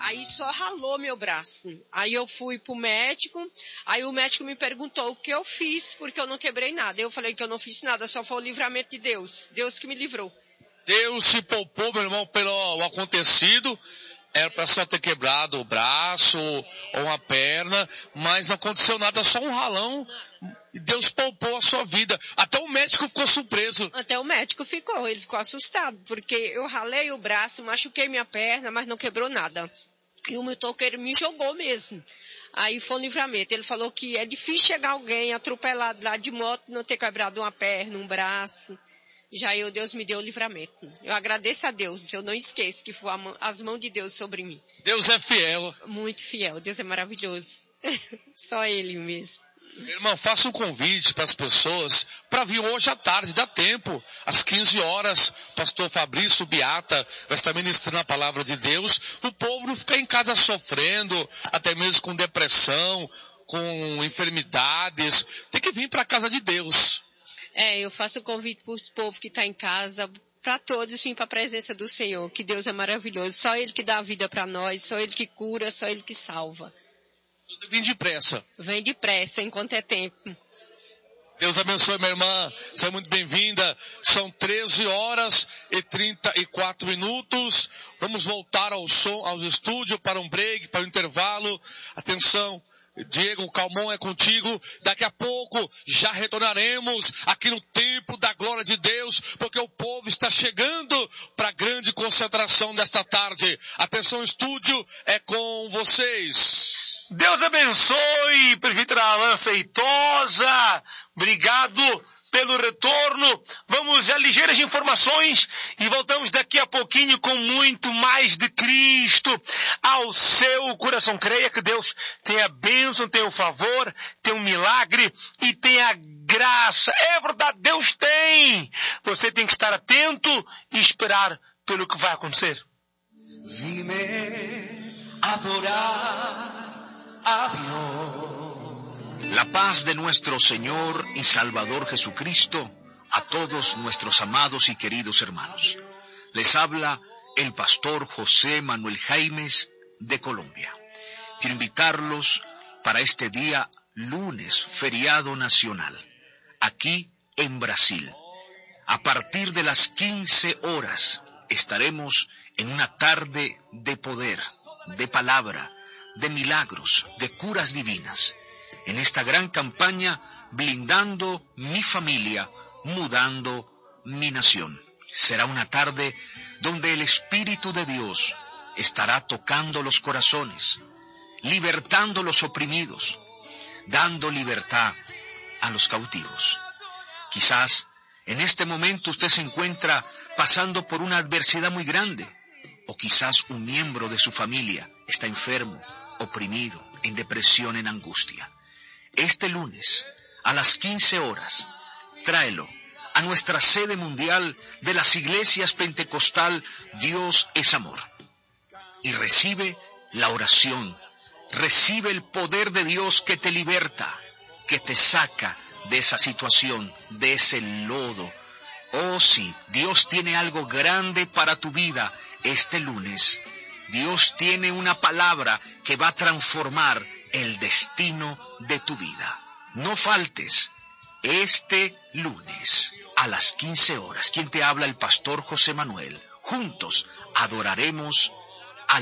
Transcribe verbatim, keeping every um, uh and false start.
Aí só ralou meu braço. Aí eu fui pro médico, aí o médico me perguntou o que eu fiz, porque eu não quebrei nada. Eu falei que eu não fiz nada, só foi o livramento de Deus. Deus que me livrou. Deus se poupou, meu irmão, pelo acontecido. Era para só ter quebrado o braço ou uma perna, mas não aconteceu nada, só um ralão. E Deus poupou a sua vida. Até o médico ficou surpreso. Até o médico ficou, ele ficou assustado, porque eu ralei o braço, machuquei minha perna, mas não quebrou nada. E o motoqueiro me jogou mesmo. Aí foi um livramento. Ele falou que é difícil chegar alguém atropelado lá de moto, não ter quebrado uma perna, um braço. Já eu, Deus me deu o livramento. Eu agradeço a Deus, eu não esqueço que foi as mãos de Deus sobre mim. Deus é fiel. Muito fiel, Deus é maravilhoso. Só Ele mesmo. Irmão, faça um convite para as pessoas para vir hoje à tarde, dá tempo. Às quinze horas, pastor Fabrício Beata vai estar ministrando a palavra de Deus. O povo não fica em casa sofrendo, até mesmo com depressão, com enfermidades. Tem que vir para a casa de Deus. É, eu faço o convite para os povos que estão em casa, para todos, sim, para a presença do Senhor, que Deus é maravilhoso. Só Ele que dá a vida para nós, só Ele que cura, só Ele que salva. Tudo vem depressa. Vem depressa, enquanto é tempo. Deus abençoe, minha irmã. Seja muito bem-vinda. São treze horas e trinta e quatro minutos. Vamos voltar ao som, aos estúdios, para um break, para um intervalo. Atenção. Diego Calmon é contigo, daqui a pouco já retornaremos aqui no templo da glória de Deus, porque o povo está chegando para a grande concentração desta tarde. Atenção, estúdio, é com vocês. Deus abençoe, presbítero Alain Feitosa, obrigado pelo retorno. Vamos a ligeiras informações e voltamos daqui a pouquinho com muito mais de Cristo ao seu coração. Creia que Deus tem a bênção, tem o favor, tem o milagre e tem a graça. É verdade, Deus tem. Você tem que estar atento e esperar pelo que vai acontecer. Vine adorar a Dios. La paz de nuestro Señor y Salvador Jesucristo a todos nuestros amados y queridos hermanos. Les habla el pastor José Manuel Jaimes de Colombia. Quiero invitarlos para este día lunes, feriado nacional, aquí en Brasil. A partir de las quince horas estaremos en una tarde de poder, de palabra, de milagros, de curas divinas. En esta gran campaña, blindando mi familia, mudando mi nación. Será una tarde donde el Espíritu de Dios estará tocando los corazones, libertando los oprimidos, dando libertad a los cautivos. Quizás en este momento usted se encuentra pasando por una adversidad muy grande, o quizás un miembro de su familia está enfermo, oprimido, en depresión, en angustia. Este lunes, a las quince horas, tráelo a nuestra sede mundial de las iglesias pentecostal Dios es Amor. Y recibe la oración, recibe el poder de Dios que te liberta, que te saca de esa situación, de ese lodo. Oh sí, Dios tiene algo grande para tu vida este lunes. Dios tiene una palabra que va a transformar el destino de tu vida. No faltes este lunes a las quince horas. ¿Quién te habla? El pastor José Manuel. Juntos adoraremos